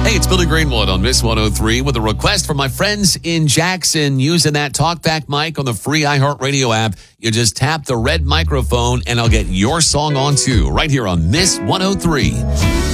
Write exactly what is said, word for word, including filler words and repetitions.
Hey, it's Billy Greenwood on Miss one oh three with a request from my friends in Jackson using that TalkBack mic on the free iHeartRadio app. You just tap the red microphone and I'll get your song on too, right here on Miss one oh three.